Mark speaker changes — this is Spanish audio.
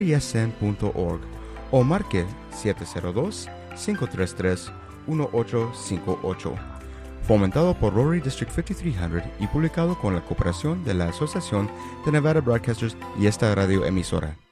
Speaker 1: rsn.org o marque 702-533-1858. Fomentado por Rotary District 5300 y publicado con la cooperación de la Asociación de Nevada Broadcasters y esta radioemisora.